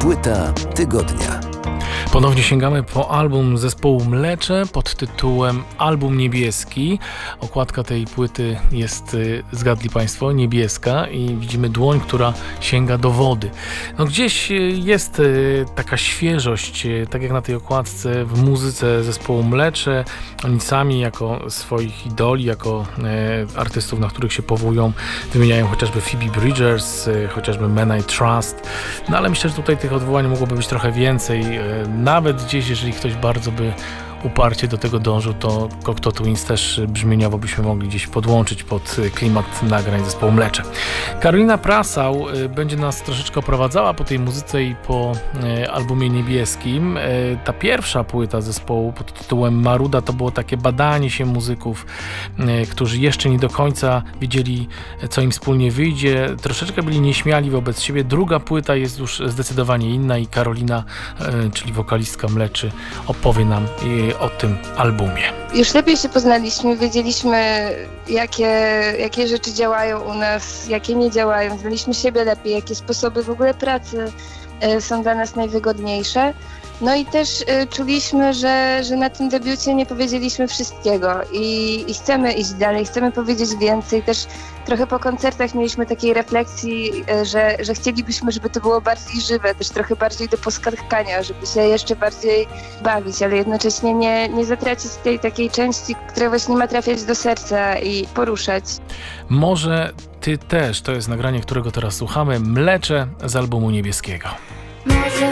Płyta tygodnia. Ponownie sięgamy po album zespołu Mlecze pod tytułem Album Niebieski. Okładka tej płyty jest, zgadli Państwo, niebieska i widzimy dłoń, która sięga do wody. No gdzieś jest taka świeżość, tak jak na tej okładce, w muzyce zespołu Mlecze. Oni sami jako swoich idoli, jako artystów, na których się powołują, wymieniają chociażby Phoebe Bridgers, chociażby Men I Trust. No ale myślę, że tutaj tych odwołań mogłoby być trochę więcej. Nawet gdzieś, jeżeli ktoś bardzo by uparcie do tego dążył, to Cocteau Twins też brzmieniowo byśmy mogli gdzieś podłączyć pod klimat nagrań zespołu Mlecze. Karolina Prasał będzie nas troszeczkę oprowadzała po tej muzyce i po albumie niebieskim. Ta pierwsza płyta zespołu pod tytułem Maruda to było takie badanie się muzyków, którzy jeszcze nie do końca wiedzieli, co im wspólnie wyjdzie. Troszeczkę byli nieśmiali wobec siebie. Druga płyta jest już zdecydowanie inna i Karolina, czyli wokalistka Mleczy, opowie nam o tym albumie. Już lepiej się poznaliśmy, wiedzieliśmy jakie rzeczy działają u nas, jakie nie działają, znaliśmy siebie lepiej, jakie sposoby w ogóle pracy są dla nas najwygodniejsze. No i też czuliśmy, że na tym debiucie nie powiedzieliśmy wszystkiego i chcemy iść dalej, chcemy powiedzieć więcej. Też trochę po koncertach mieliśmy takiej refleksji, że chcielibyśmy, żeby to było bardziej żywe, też trochę bardziej do poskakania, żeby się jeszcze bardziej bawić, ale jednocześnie nie zatracić tej takiej części, która właśnie ma trafiać do serca i poruszać. Może ty też, to jest nagranie, którego teraz słuchamy, Mlecze z albumu niebieskiego.